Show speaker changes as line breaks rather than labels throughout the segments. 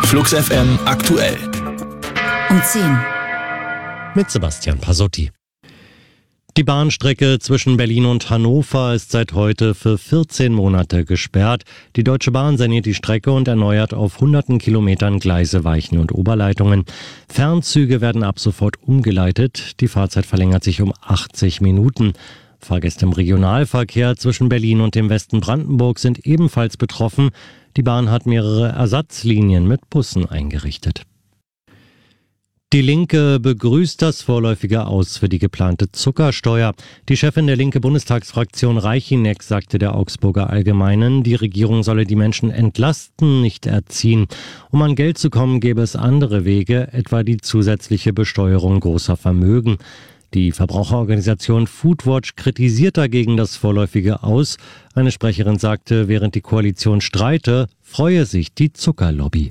Flux FM aktuell.
Um 10.
Mit Sebastian Pasotti. Die Bahnstrecke zwischen Berlin und Hannover ist seit heute für 14 Monate gesperrt. Die Deutsche Bahn saniert die Strecke und erneuert auf hunderten Kilometern Gleise, Weichen und Oberleitungen. Fernzüge werden ab sofort umgeleitet. Die Fahrzeit verlängert sich um 80 Minuten. Fahrgäste im Regionalverkehr zwischen Berlin und dem Westen Brandenburg sind ebenfalls betroffen. Die Bahn hat mehrere Ersatzlinien mit Bussen eingerichtet. Die Linke begrüßt das vorläufige Aus für die geplante Zuckersteuer. Die Chefin der Linke-Bundestagsfraktion Reichinek sagte der Augsburger Allgemeinen, die Regierung solle die Menschen entlasten, nicht erziehen. Um an Geld zu kommen, gäbe es andere Wege, etwa die zusätzliche Besteuerung großer Vermögen. Die Verbraucherorganisation Foodwatch kritisiert dagegen das vorläufige Aus. Eine Sprecherin sagte, während die Koalition streite, freue sich die Zuckerlobby.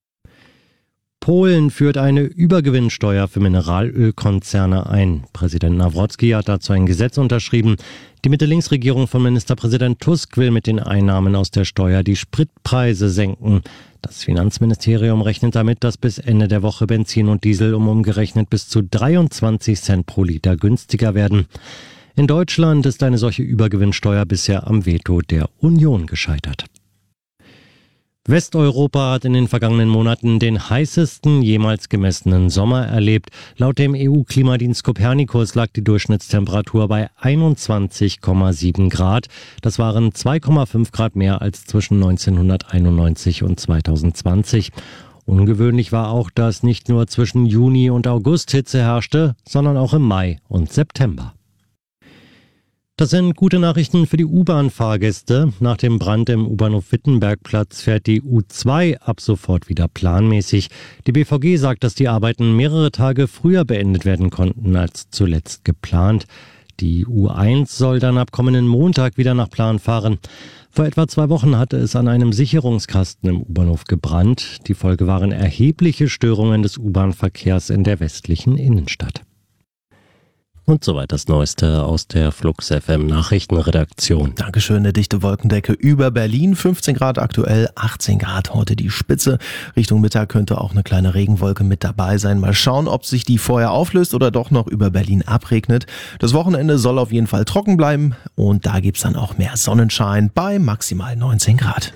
Polen führt eine Übergewinnsteuer für Mineralölkonzerne ein. Präsident Nawrocki hat dazu ein Gesetz unterschrieben. Die Mitte-Links-Regierung von Ministerpräsident Tusk will mit den Einnahmen aus der Steuer die Spritpreise senken. Das Finanzministerium rechnet damit, dass bis Ende der Woche Benzin und Diesel umgerechnet bis zu 23 Cent pro Liter günstiger werden. In Deutschland ist eine solche Übergewinnsteuer bisher am Veto der Union gescheitert. Westeuropa hat in den vergangenen Monaten den heißesten jemals gemessenen Sommer erlebt. Laut dem EU-Klimadienst Copernicus lag die Durchschnittstemperatur bei 21,7 Grad. Das waren 2,5 Grad mehr als zwischen 1991 und 2020. Ungewöhnlich war auch, dass nicht nur zwischen Juni und August Hitze herrschte, sondern auch im Mai und September. Das sind gute Nachrichten für die U-Bahn-Fahrgäste. Nach dem Brand im U-Bahnhof Wittenbergplatz fährt die U2 ab sofort wieder planmäßig. Die BVG sagt, dass die Arbeiten mehrere Tage früher beendet werden konnten als zuletzt geplant. Die U1 soll dann ab kommenden Montag wieder nach Plan fahren. Vor etwa 2 Wochen hatte es an einem Sicherungskasten im U-Bahnhof gebrannt. Die Folge waren erhebliche Störungen des U-Bahn-Verkehrs in der westlichen Innenstadt. Und soweit das Neueste aus der Flux FM Nachrichtenredaktion.
Dankeschön, eine dichte Wolkendecke über Berlin, 15 Grad aktuell, 18 Grad heute die Spitze. Richtung Mittag könnte auch eine kleine Regenwolke mit dabei sein. Mal schauen, ob sich die vorher auflöst oder doch noch über Berlin abregnet. Das Wochenende soll auf jeden Fall trocken bleiben und da gibt's dann auch mehr Sonnenschein bei maximal 19 Grad.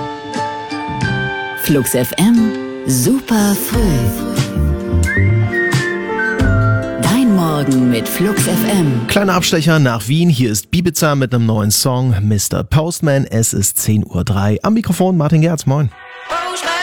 Flux FM, super früh. Morgen mit Flux FM.
Kleiner Abstecher nach Wien. Hier ist Bibiza mit einem neuen Song, Mr. Postman. Es ist 10:03 Uhr. Am Mikrofon Martin Gerz, moin.